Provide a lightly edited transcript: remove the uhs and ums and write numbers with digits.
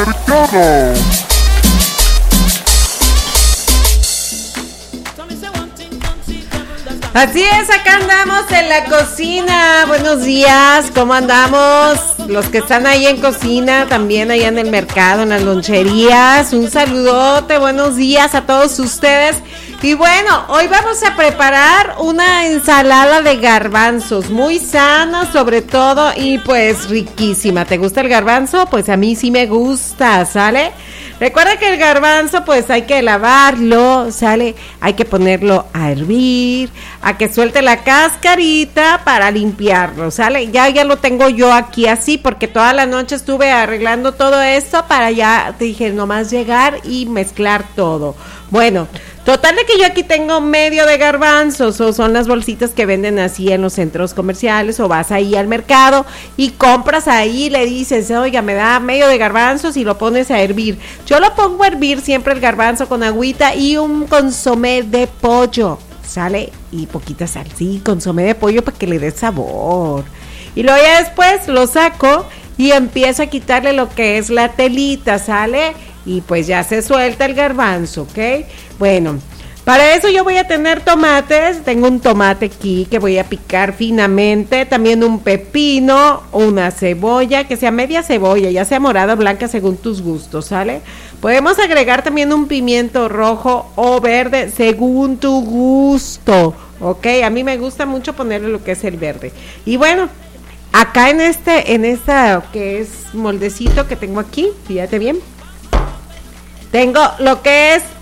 mercado. Así es, acá andamos en la cocina. Buenos días, ¿cómo andamos? Los que están ahí en cocina, también allá en el mercado, en las loncherías. Un saludote, buenos días a todos ustedes. Y bueno, hoy vamos a preparar una ensalada de garbanzos, muy sana sobre todo y pues riquísima. ¿Te gusta el garbanzo? Pues a mí sí me gusta, ¿sale? Recuerda que el garbanzo pues hay que lavarlo, ¿sale? Hay que ponerlo a hervir, a que suelte la cascarita para limpiarlo, ¿sale? Ya lo tengo yo aquí así porque toda la noche estuve arreglando todo esto para ya, te dije, nomás llegar y mezclar todo. Bueno, total de que yo aquí tengo medio de garbanzos, o son las bolsitas que venden así en los centros comerciales, o vas ahí al mercado y compras ahí, le dices, oiga, me da medio de garbanzos y lo pones a hervir. Yo lo pongo a hervir siempre el garbanzo con agüita y un consomé de pollo, ¿sale? Y poquita sal, sí, consomé de pollo para que le dé sabor. Y luego ya después lo saco y empiezo a quitarle lo que es la telita, ¿sale? Y pues ya se suelta el garbanzo, ¿ok? Bueno, para eso yo voy a tener tomates. Tengo un tomate aquí que voy a picar finamente. También un pepino, una cebolla, que sea media cebolla, ya sea morada o blanca según tus gustos, ¿sale? Podemos agregar también un pimiento rojo o verde según tu gusto, ¿ok? A mí me gusta mucho ponerle lo que es el verde. Y bueno, acá en esta que es moldecito que tengo aquí, fíjate bien. Tengo lo que es